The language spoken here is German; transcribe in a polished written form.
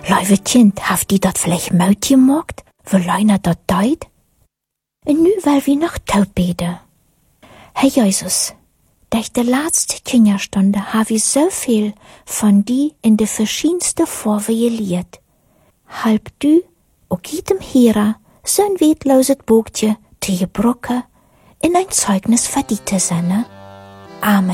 Lieve Kind, haft die dat vielleicht Maut gemacht, wo leiner dat deit? Und nu will wir noch taut beten. Herr Jesus, durch die letzte Kinderstunde habe ich so viel von die in de verschiedenste Vorwege geliert. Halb du, auch jedem Hierer, so ein wertloses Bogtje zu gebrocken, in ein Zeugnis für die zu sein. Amen.